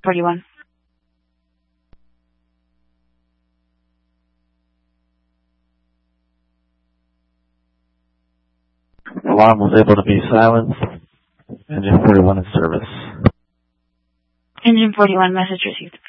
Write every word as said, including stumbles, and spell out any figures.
forty-one. Alarm was able to be silenced. Engine forty-one in service. Engine forty-one, message received.